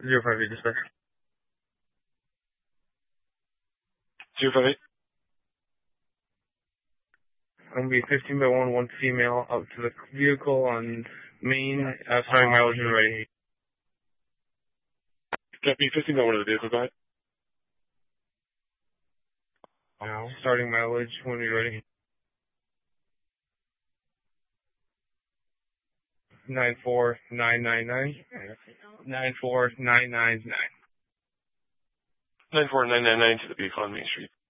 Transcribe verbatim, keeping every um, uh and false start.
Zero five eight dispatch. Zero five eight. I'm gonna be fifteen by one, one female, out to the vehicle on Main, uh, starting mileage when ready. Copy, fifteen by one of the vehicle, go ahead. Now, starting mileage when we're ready. Nine four nine nine nine. Nine four nine nine nine. Nine four nine nine nine to the vehicle on Main Street.